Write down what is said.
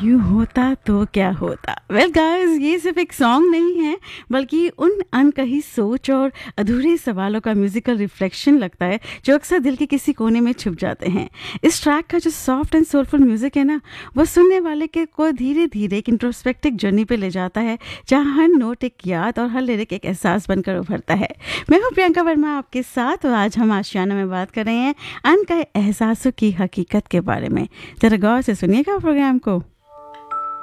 यूँ होता तो क्या होता। वेल गाइस, ये सिर्फ एक सॉन्ग नहीं है बल्कि उन अनकही सोच और अधूरे सवालों का म्यूजिकल रिफ्लेक्शन लगता है जो अक्सर दिल के किसी कोने में छुप जाते हैं। इस ट्रैक का जो सॉफ्ट एंड सोलफुल म्यूजिक है ना, वो सुनने वाले के को धीरे धीरे एक इंट्रोस्पेक्टिव जर्नी पे ले जाता है जहाँ हर नोट एक याद और हर लिरिक एक एहसास बनकर उभरता है। मैं हूँ प्रियंका वर्मा आपके साथ और आज हम आशियाना में बात कर रहे हैं अनकहे एहसासों की हकीकत के बारे में। जरा गौर से सुनिएगा प्रोग्राम को।